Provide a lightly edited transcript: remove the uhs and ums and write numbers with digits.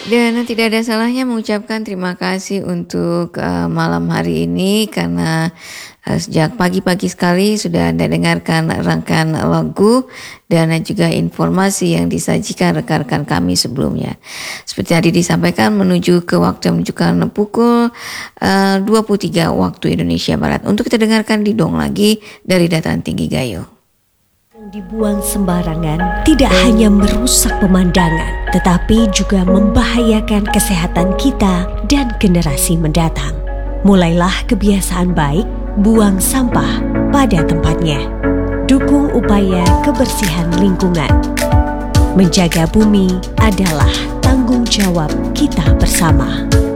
Dan tidak ada salahnya mengucapkan terima kasih untuk malam hari ini karena sejak pagi-pagi sekali sudah Anda dengarkan rangkaian lagu dan juga informasi yang disajikan rekan-rekan kami sebelumnya. Seperti tadi disampaikan menuju ke waktu yang menunjukkan pukul 23 waktu Indonesia Barat. Untuk kita dengarkan didong lagi dari Dataran Tinggi Gayo. Dibuang sembarangan tidak hanya merusak pemandangan, tetapi juga membahayakan kesehatan kita dan generasi mendatang. Mulailah kebiasaan baik, buang sampah pada tempatnya. Dukung upaya kebersihan lingkungan. Menjaga bumi adalah tanggung jawab kita bersama.